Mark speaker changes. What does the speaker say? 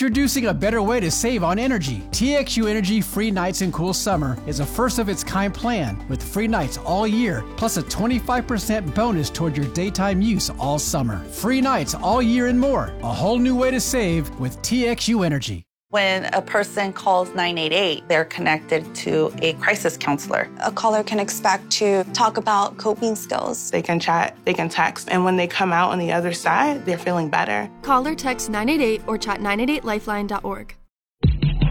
Speaker 1: Introducing a better way to save on energy. TXU Energy Free Nights and Cool Summer is a first-of-its-kind plan with free nights all year, plus a 25% bonus toward your daytime use all summer. Free nights all year and more. A whole new way to save with TXU Energy.
Speaker 2: When a person calls 988, they're connected to a crisis counselor.
Speaker 3: A caller can expect to talk about coping skills.
Speaker 4: They can chat, they can text, and when they come out on the other side, they're feeling better.
Speaker 5: Call or text 988 or chat 988lifeline.org.